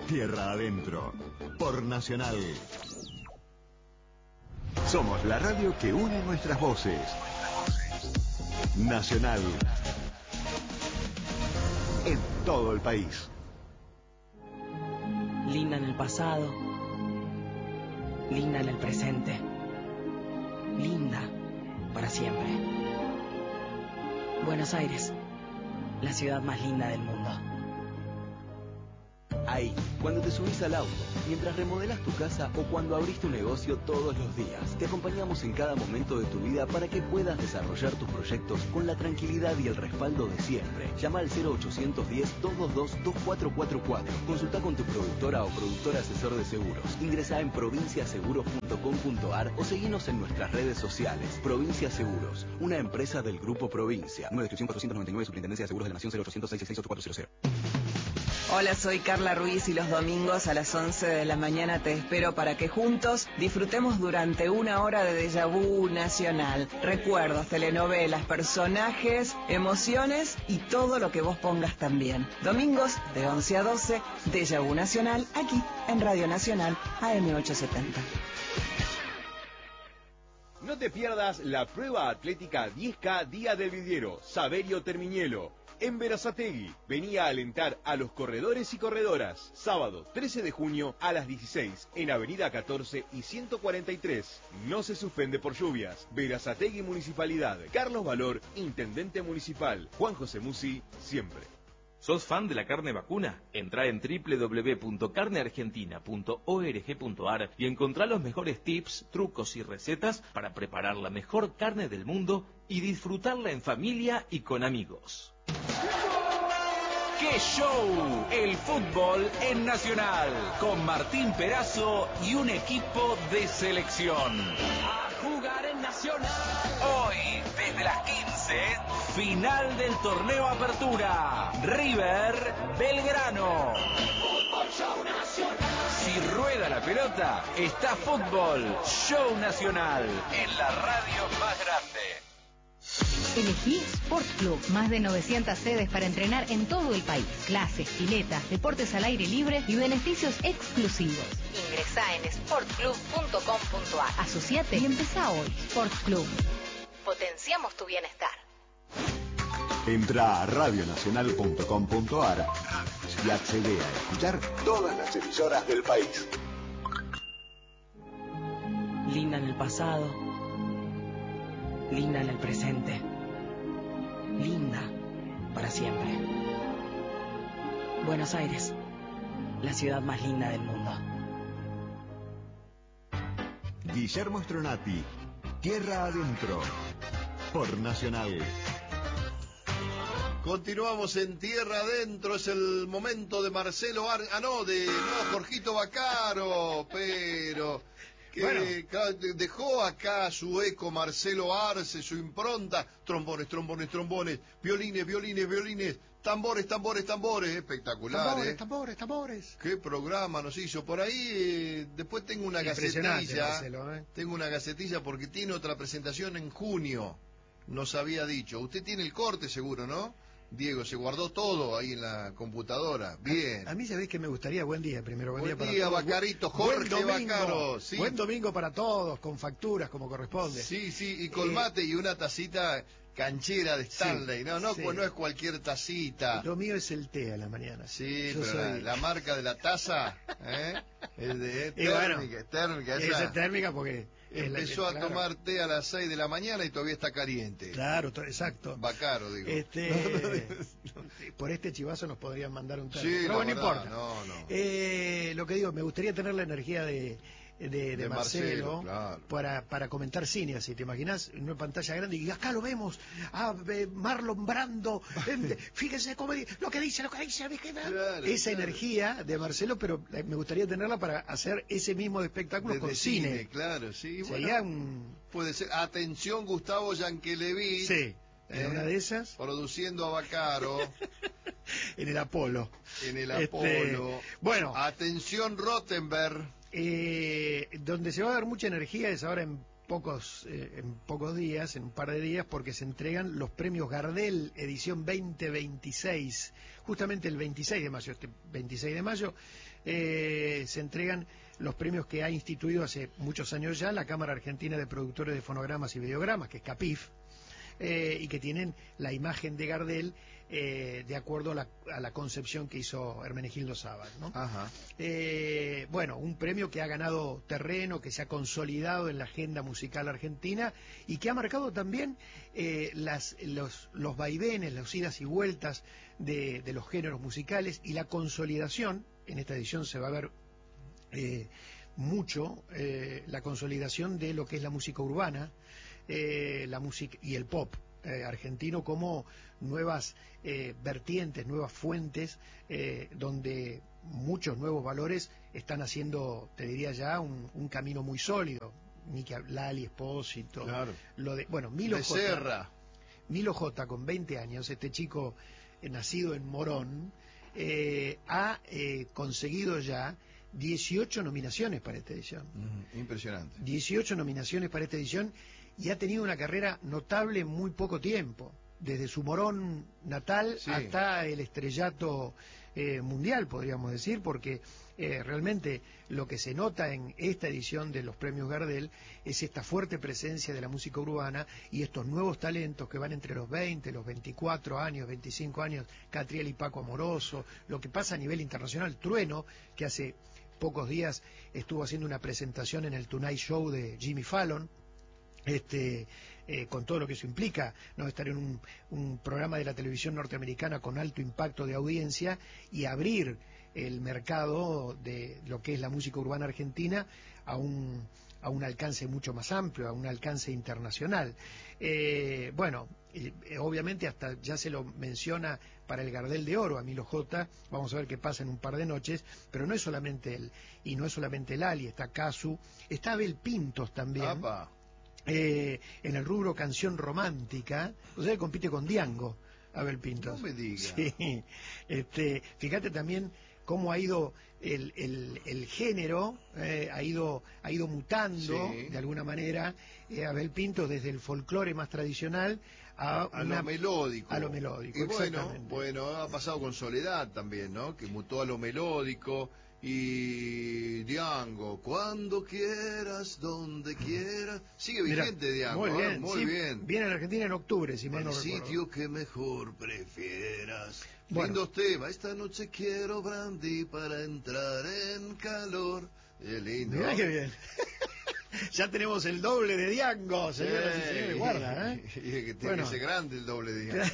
Tierra Adentro, por Nacional. Somos la radio que une nuestras voces. Nacional. En todo el país. Linda en el pasado. Linda en el presente. Linda para siempre. Buenos Aires, la ciudad más linda del mundo. Ahí, cuando te subís al auto, mientras remodelás tu casa o cuando abrís tu negocio todos los días, te acompañamos en cada momento de tu vida para que puedas desarrollar tus proyectos con la tranquilidad y el respaldo de siempre. Llama al 0810-222-2444. Consulta con tu productora o productor asesor de seguros. Ingresá en provinciaseguros.com.ar o seguinos en nuestras redes sociales. Provincia Seguros, una empresa del Grupo Provincia. Número de inscripción 499, Superintendencia de Seguros de la Nación, 0800-666-8400. Hola, soy Carla Ruiz y los domingos a las 11 de la mañana te espero para que juntos disfrutemos durante una hora de Déjà Vu Nacional. Recuerdos, telenovelas, personajes, emociones y todo lo que vos pongas también. Domingos de 11 a 12, Déjà Vu Nacional, aquí en Radio Nacional AM870. No te pierdas la prueba atlética 10K Día del Vidriero, Saverio Termiñelo. En Berazategui, venía a alentar a los corredores y corredoras. Sábado 13 de junio a las 16, en Avenida 14 y 143. No se suspende por lluvias. Berazategui Municipalidad. Carlos Valor, Intendente Municipal. Juan José Musi, siempre. ¿Sos fan de la carne vacuna? Entrá en www.carneargentina.org.ar y encontrá los mejores tips, trucos y recetas para preparar la mejor carne del mundo y disfrutarla en familia y con amigos. ¡Qué show! El fútbol en Nacional, con Martín Perazo y un equipo de selección. A jugar en Nacional. Hoy, desde las 15, final del torneo Apertura. River Belgrano. Fútbol Show Nacional. Si rueda la pelota, está Fútbol Show Nacional, en la radio más grande. Elegí Sport Club, más de 900 sedes para entrenar en todo el país. Clases, piletas, deportes al aire libre y beneficios exclusivos. Ingresá en sportclub.com.ar. Asociate y empezá hoy. Sport Club. Potenciamos tu bienestar. Entra a radionacional.com.ar y accede a escuchar todas las emisoras del país. Linda en el pasado. Linda en el presente. Linda para siempre. Buenos Aires, la ciudad más linda del mundo. Guillermo Stronati, Tierra Adentro, por Nacional. Continuamos en Tierra Adentro, es el momento de Marcelo Jorgito Vaccaro, pero que bueno, dejó acá su eco Marcelo Arce, su impronta, trombones, violines, tambores, espectacular. Tambores. Qué programa nos hizo por ahí. Después tengo una gacetilla, Marcelo, tengo una gacetilla porque tiene otra presentación en junio, nos había dicho. Usted tiene el corte seguro, ¿no? Diego, se guardó todo ahí en la computadora. Bien. A mí sabéis que me gustaría, buen día primero. Buen día, Vacarito, Jorge Vaccaro. Sí. Buen domingo para todos, con facturas como corresponde. Sí, y con mate y una tacita canchera de Stanley. Sí, no es cualquier tacita. Lo mío es el té a la mañana. Sí, yo pero soy... la marca de la taza, es de térmica. Esa es térmica porque... Empezó a tomar té a las 6 de la mañana y todavía está caliente. Claro, exacto. Vaccaro, digo. Por este chivazo nos podrían mandar un té. Sí, pero bueno, no importa. No. Lo que digo, me gustaría tener la energía de Marcelo, claro, para comentar cine, así, ¿te imaginas? En una pantalla grande y acá lo vemos a Marlon Brando, fíjense lo que dice, claro, esa energía de Marcelo, pero me gustaría tenerla para hacer ese mismo espectáculo con cine. Claro, sí. Sería puede ser. Atención, Gustavo Yankelevich. Sí. En una de esas, produciendo a Vaccaro. En el Apolo. Bueno, atención, Rottenberg. Donde se va a dar mucha energía es ahora en pocos días, en un par de días, porque se entregan los premios Gardel edición 2026. Justamente el 26 de mayo, se entregan los premios que ha instituido hace muchos años ya la Cámara Argentina de Productores de Fonogramas y Videogramas, que es CAPIF, y que tienen la imagen de Gardel de acuerdo a la concepción que hizo Hermenegildo Sábal, ¿no? Ajá. Bueno, un premio que ha ganado terreno, que se ha consolidado en la agenda musical argentina y que ha marcado también los vaivenes, las idas y vueltas de los géneros musicales y la consolidación. En esta edición se va a ver mucho la consolidación de lo que es la música urbana, la música y el pop argentino como nuevas vertientes, nuevas fuentes, donde muchos nuevos valores están haciendo, te diría ya, un camino muy sólido. Lali Espósito, claro. Milo J. Milo J, con 20 años, este chico nacido en Morón, ha conseguido ya 18 nominaciones para esta edición. Impresionante. 18 nominaciones para esta edición y ha tenido una carrera notable en muy poco tiempo, desde su Morón natal hasta el estrellato mundial, podríamos decir, porque realmente lo que se nota en esta edición de los premios Gardel es esta fuerte presencia de la música urbana y estos nuevos talentos que van entre los 20, los 24 años, 25 años, Catriel y Paco Amoroso, lo que pasa a nivel internacional, Trueno, que hace pocos días estuvo haciendo una presentación en el Tonight Show de Jimmy Fallon, con todo lo que eso implica, ¿no? Estar en un programa de la televisión norteamericana con alto impacto de audiencia y abrir el mercado de lo que es la música urbana argentina a un alcance mucho más amplio, a un alcance internacional. Obviamente hasta ya se lo menciona para el Gardel de Oro a Milo J, vamos a ver qué pasa en un par de noches, pero no es solamente él, y no es solamente Lali, está Casu, está Abel Pintos también. ¡Apa! En el rubro canción romántica, o sea, compite con Diango, Abel Pintos. No me digas. Sí. Fíjate también cómo ha ido el género, ha ido mutando de alguna manera, Abel Pintos, desde el folclore más tradicional a lo melódico. A lo melódico, y bueno, ha pasado con Soledad también, ¿no? Que mutó a lo melódico. Y Diango, cuando quieras, donde quieras. Sigue vigente Diango, muy bien. Viene a la Argentina en octubre, si mal no recuerdo. El sitio que mejor prefieras. Bueno. Lindos temas. Esta noche quiero brandy para entrar en calor. Qué lindo. Mirá qué bien. Ya tenemos el doble de Diango, señoras y señores, guarda, ¿eh? Que tiene que ser grande el doble de Diango.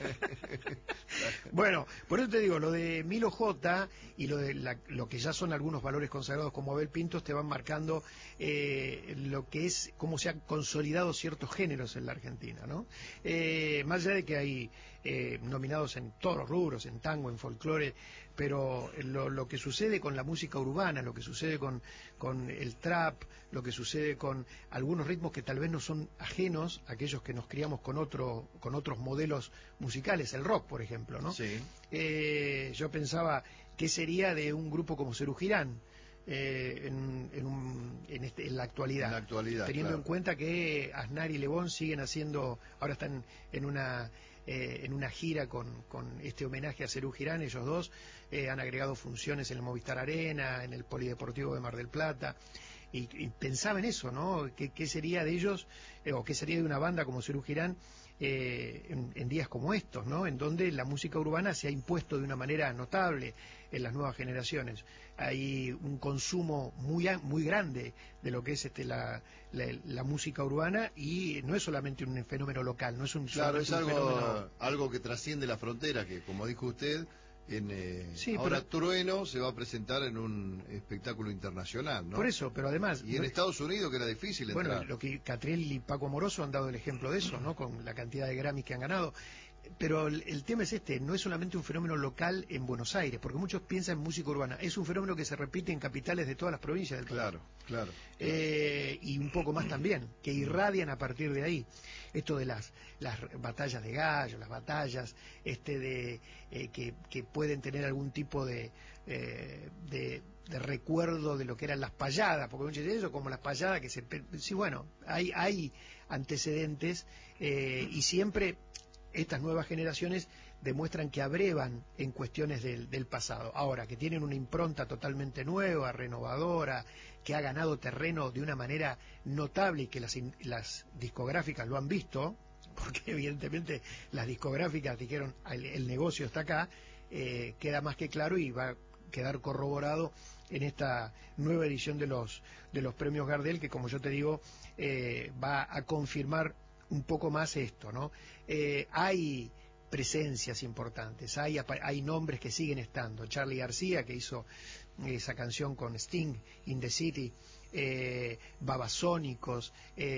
Bueno, por eso te digo, lo de Milo J y lo que ya son algunos valores consagrados como Abel Pintos te van marcando lo que es cómo se han consolidado ciertos géneros en la Argentina, ¿no? Más allá de que hay nominados en todos los rubros, en tango, en folclore, pero lo que sucede con la música urbana, lo que sucede con el trap, lo que sucede con algunos ritmos que tal vez no son ajenos a aquellos que nos criamos con otros modelos musicales, el rock, por ejemplo, ¿no? Sí. Yo pensaba, ¿qué sería de un grupo como Serú Girán en la actualidad? En la actualidad, teniendo claro. en cuenta que Aznar y Lebón siguen haciendo, ahora están en una gira con este homenaje a Serú Girán, ellos dos han agregado funciones en el Movistar Arena, en el Polideportivo de Mar del Plata, y pensaba en eso, ¿no? ¿Qué sería de ellos, o qué sería de una banda como Serú Girán en días como estos, ¿no? En donde la música urbana se ha impuesto de una manera notable en las nuevas generaciones. Hay un consumo muy grande de lo que es la música urbana, y no es solamente un fenómeno local, no es un claro, es fenómeno... algo que trasciende la frontera, que como dijo usted, sí, ahora Trueno se va a presentar en un espectáculo internacional, ¿no? Por eso, pero además... Y en Estados Unidos, que era difícil entrar. Bueno, lo que Catriel y Paco Amoroso han dado el ejemplo de eso, ¿no? Con la cantidad de Grammys que han ganado. Pero el tema es no es solamente un fenómeno local en Buenos Aires, porque muchos piensan en música urbana, es un fenómeno que se repite en capitales de todas las provincias del país. Claro. Y un poco más también, que irradian a partir de ahí. Esto de las batallas de gallos, las batallas que pueden tener algún tipo de recuerdo de lo que eran las payadas, porque muchos de ellos como las payadas que sí, bueno, hay antecedentes y siempre estas nuevas generaciones demuestran que abrevan en cuestiones del pasado. Ahora, que tienen una impronta totalmente nueva, renovadora, que ha ganado terreno de una manera notable y que las discográficas lo han visto, porque evidentemente las discográficas dijeron el negocio está acá, queda más que claro y va a quedar corroborado en esta nueva edición de los premios Gardel, que como yo te digo, va a confirmar un poco más esto, ¿no? Hay presencias importantes, hay nombres que siguen estando. Charly García, que hizo esa canción con Sting, In the City, Babasónicos,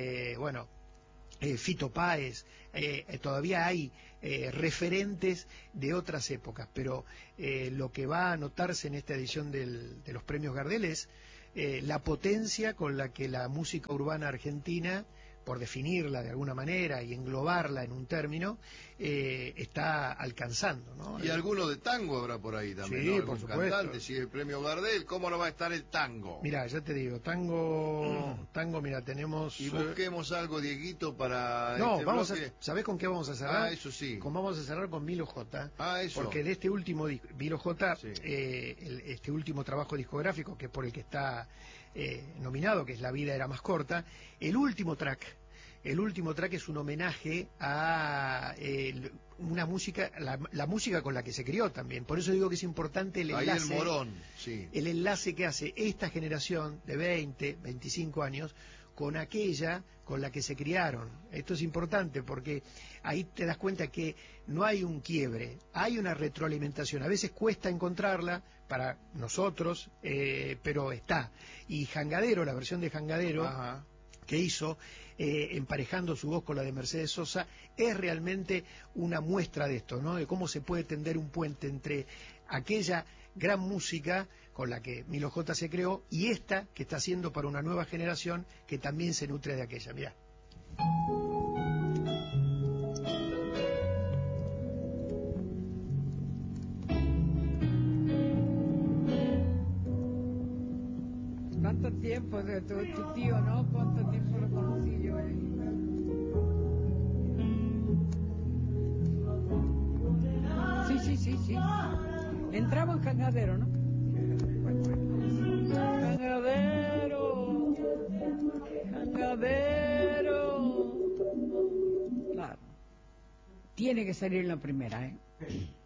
Fito Páez, todavía hay referentes de otras épocas, pero lo que va a notarse en esta edición de los premios Gardel es la potencia con la que la música urbana argentina, por definirla de alguna manera y englobarla en un término, está alcanzando, ¿no? Y alguno de tango habrá por ahí también, sí, ¿no? por supuesto. Cantante, si el premio Gardel, ¿cómo no va a estar el tango? Mira, ya te digo, tango, mira, tenemos... Y busquemos algo, Dieguito, para... No, ¿sabés con qué vamos a cerrar? Eso sí. Vamos a cerrar con Milo J. Eso. Porque de este último Milo J, sí. Este último trabajo discográfico, que es por el que está nominado, que es La vida era más corta, el último track es un homenaje a una música, la música con la que se crió también. Por eso digo que es importante el enlace. Ahí el Morón, sí. El enlace que hace esta generación de 20, 25 años con aquella con la que se criaron. Esto es importante porque ahí te das cuenta que no hay un quiebre, hay una retroalimentación. A veces cuesta encontrarla para nosotros, pero está. Y Jangadero, la versión de Jangadero, ajá, que hizo, emparejando su voz con la de Mercedes Sosa, es realmente una muestra de esto, ¿no? De cómo se puede tender un puente entre aquella gran música con la que Milo J se creó y esta que está haciendo para una nueva generación que también se nutre de aquella. Mirá. ¿Cuánto tiempo de tu tío, no? ¿Cuánto tiempo lo conocí yo? Sí. Entramos en Jangadero, ¿no? Jangadero. Claro. Tiene que salir en la primera, ¿eh?